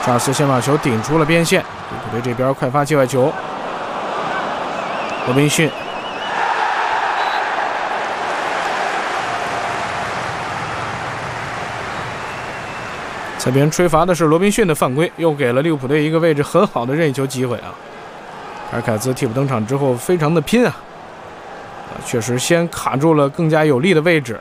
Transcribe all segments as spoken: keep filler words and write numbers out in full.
查尔斯先把球顶出了边线，利物浦队这边快发界外球，罗宾逊。在别人吹罚的是罗宾逊的犯规，又给了利物浦队一个位置很好的任意球机会啊！卡尔凯兹替补登场之后，非常的拼啊，啊，确实先卡住了更加有利的位置。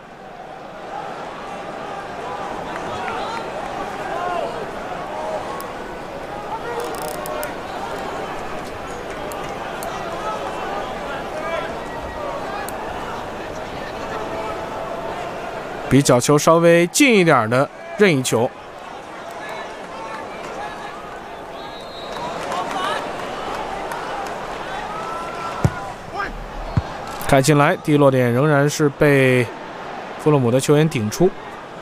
比角球稍微近一点的任意球。开进来，第一落点仍然是被富勒姆的球员顶出。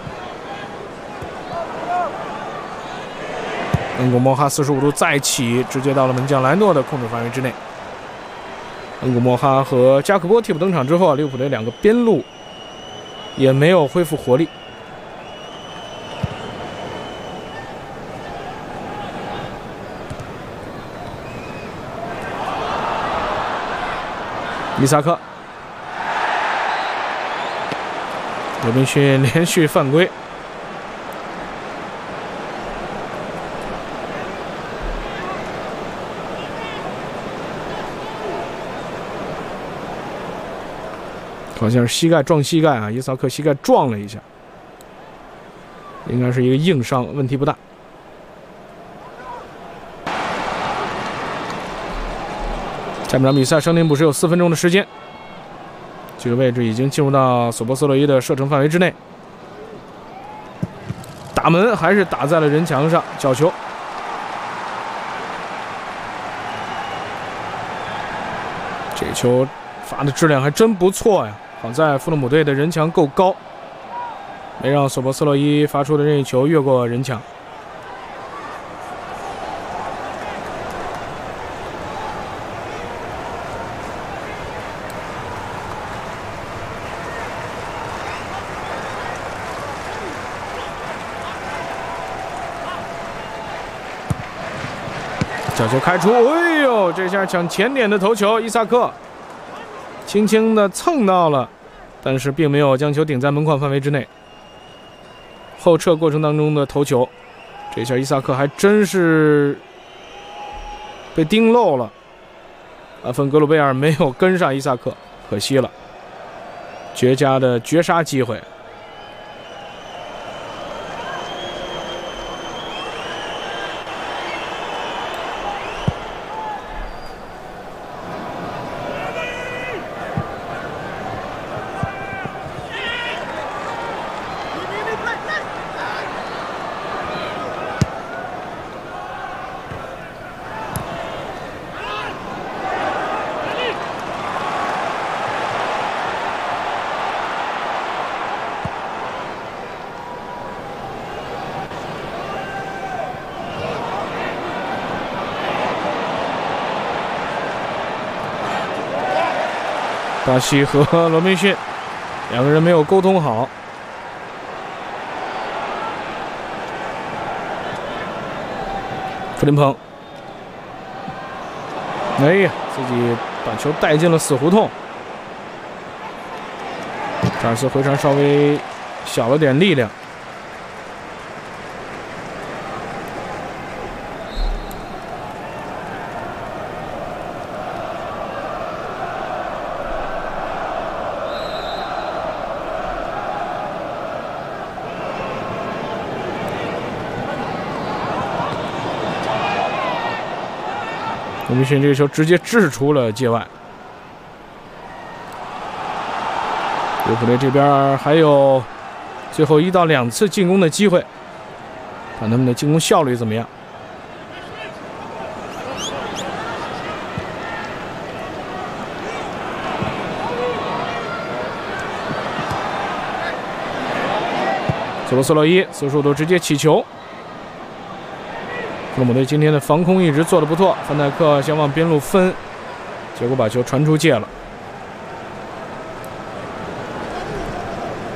恩古莫哈四十五度再起，直接到了门将莱诺的控制范围之内。恩古莫哈和加克波替补登场之后，利物浦队两个边路也没有恢复活力。伊萨克。罗宾逊连续犯规，好像是膝盖撞膝盖啊！伊萨克膝盖撞了一下，应该是一个硬伤，问题不大。下半场比赛，伤停补时有四分钟的时间。这个位置已经进入到索波斯洛伊的射程范围之内，打门还是打在了人墙上，角球。这球罚的质量还真不错呀，好在富勒姆队的人墙够高，没让索波斯洛伊发出的任意球越过人墙。角球开出，哎呦，这下抢前点的头球，伊萨克轻轻的蹭到了，但是并没有将球顶在门框范围之内。后撤过程当中的头球，这下伊萨克还真是被盯漏了。阿芬格鲁贝尔没有跟上伊萨克，可惜了，绝佳的绝杀机会。巴西和罗宾逊两个人没有沟通好，弗林彭，哎呀，自己把球带进了死胡同。查尔斯回传稍微小了点力量。罗宾逊这个球直接掷出了界外。利物浦队这边还有最后一到两次进攻的机会，看他们的进攻效率怎么样。索波斯洛伊四十五度直接起球。富勒姆队今天的防空一直做得不错，范戴克想往边路分，结果把球传出界了。